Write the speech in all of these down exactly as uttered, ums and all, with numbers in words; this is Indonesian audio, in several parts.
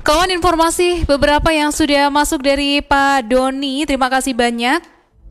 Kawan, informasi beberapa yang sudah masuk dari Pak Doni, terima kasih banyak.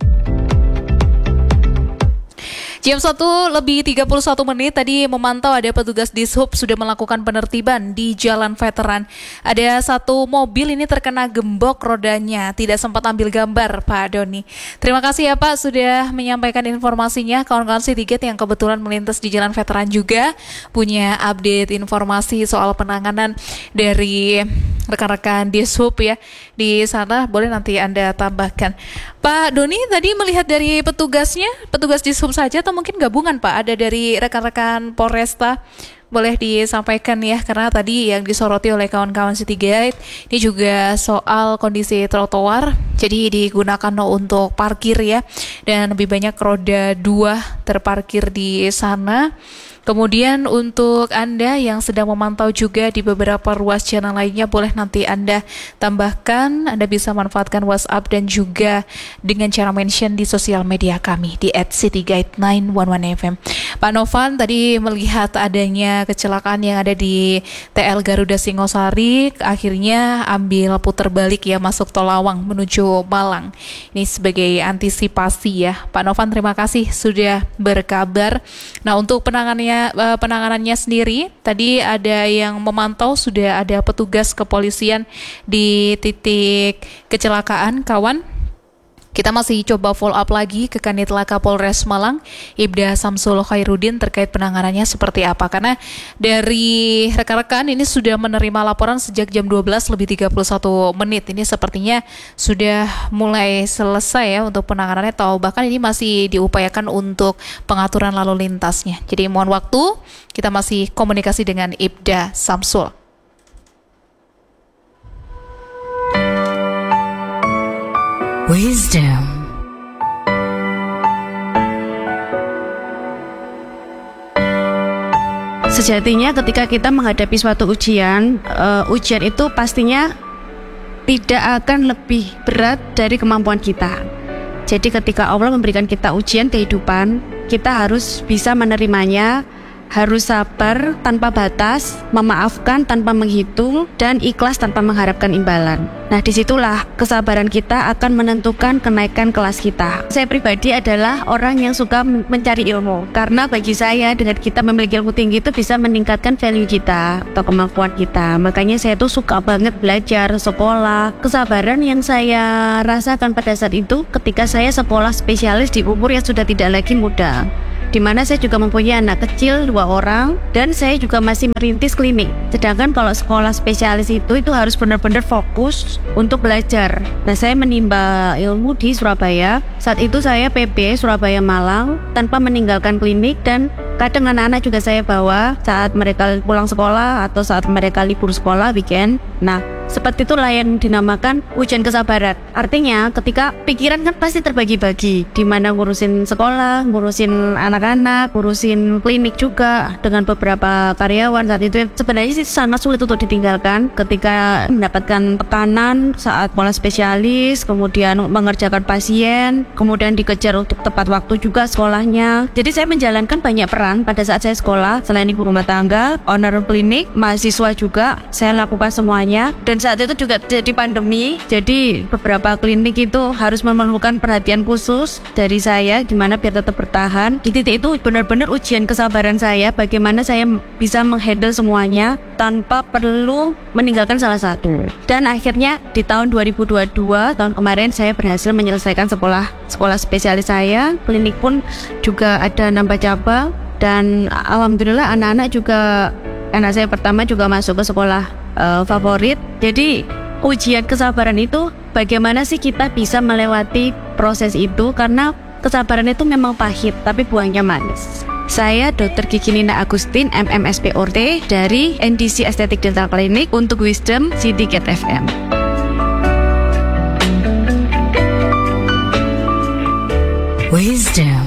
Jam satu lebih tiga puluh satu menit tadi memantau ada petugas Dishub sudah melakukan penertiban di Jalan Veteran. Ada satu mobil ini terkena gembok rodanya, tidak sempat ambil gambar Pak Doni. Terima kasih ya Pak sudah menyampaikan informasinya. Kawan-kawan Citygate yang kebetulan melintas di Jalan Veteran juga punya update informasi soal penanganan dari rekan-rekan Dishub ya di sana, boleh nanti Anda tambahkan. Pak Doni tadi melihat dari petugasnya, petugas Dishub saja atau mungkin gabungan Pak, ada dari rekan-rekan Polresta, boleh disampaikan ya, karena tadi yang disoroti oleh kawan-kawan Citygate ini juga soal kondisi trotoar, jadi digunakan untuk parkir ya, dan lebih banyak roda dua terparkir di sana. Kemudian untuk Anda yang sedang memantau juga di beberapa ruas jalan lainnya, boleh nanti Anda tambahkan, Anda bisa manfaatkan WhatsApp dan juga dengan cara mention di sosial media kami di at citygate sembilan satu satu F M. Pak Novan tadi melihat adanya kecelakaan yang ada di T L Garuda Singosari, akhirnya ambil putar balik ya masuk tol Lawang menuju Malang. Ini sebagai antisipasi ya. Pak Novan terima kasih sudah berkabar. Nah, untuk penanganannya penanganannya sendiri tadi ada yang memantau, sudah ada petugas kepolisian di titik kecelakaan kawan. Kita masih coba follow up lagi ke Kanit Laka Polres Malang, Ibda Samsul Khairuddin, terkait penanganannya seperti apa. Karena dari rekan-rekan ini sudah menerima laporan sejak jam dua belas lebih tiga puluh satu menit. Ini sepertinya sudah mulai selesai ya untuk penanganannya, atau bahkan ini masih diupayakan untuk pengaturan lalu lintasnya. Jadi mohon waktu, kita masih komunikasi dengan Ibda Samsul. Wisdom. Sejatinya ketika kita menghadapi suatu ujian, uh, ujian itu pastinya tidak akan lebih berat dari kemampuan kita. Jadi ketika Allah memberikan kita ujian kehidupan, kita harus bisa menerimanya, harus sabar tanpa batas, memaafkan tanpa menghitung, dan ikhlas tanpa mengharapkan imbalan. Nah, disitulah kesabaran kita akan menentukan kenaikan kelas kita. Saya pribadi adalah orang yang suka mencari ilmu, karena bagi saya dengan kita memiliki ilmu tinggi itu bisa meningkatkan value kita atau kemampuan kita. Makanya saya tuh suka banget belajar, sekolah. Kesabaran yang saya rasakan pada saat itu ketika saya sekolah spesialis di umur yang sudah tidak lagi muda, di mana saya juga mempunyai anak kecil dua orang dan saya juga masih merintis klinik. Sedangkan kalau sekolah spesialis itu itu harus benar-benar fokus untuk belajar. Nah, saya menimba ilmu di Surabaya. Saat itu saya P B Surabaya Malang tanpa meninggalkan klinik, dan kadang anak-anak juga saya bawa saat mereka pulang sekolah atau saat mereka libur sekolah weekend. Nah, seperti itulah yang dinamakan ujian kesabaran. Artinya ketika pikiran kan pasti terbagi-bagi, di mana ngurusin sekolah, ngurusin anak-anak, ngurusin klinik juga dengan beberapa karyawan. Saat itu sebenarnya sih sangat sulit untuk ditinggalkan ketika mendapatkan tekanan saat pola spesialis, kemudian mengerjakan pasien, kemudian dikejar untuk tepat waktu juga sekolahnya. Jadi saya menjalankan banyak peran pada saat saya sekolah. Selain ibu rumah tangga, owner klinik, mahasiswa juga, saya lakukan semuanya. Dan saat itu juga jadi pandemi, jadi beberapa klinik itu harus memerlukan perhatian khusus dari saya, gimana biar tetap bertahan. Di titik itu benar-benar ujian kesabaran saya, bagaimana saya bisa menghandle semuanya tanpa perlu meninggalkan salah satu. Dan akhirnya di tahun dua ribu dua puluh dua, tahun kemarin, saya berhasil menyelesaikan sekolah sekolah spesialis saya. Klinik pun juga ada nambah cabang, dan alhamdulillah anak-anak juga, anak saya pertama juga masuk ke sekolah uh, favorit. Jadi ujian kesabaran itu bagaimana sih kita bisa melewati proses itu, karena kesabaran itu memang pahit tapi buahnya manis. Saya Dokter Gigi Nina Agustin, M M S P O R T dari N D C Estetik Dental Clinic untuk Wisdom Citygate F M. Wisdom.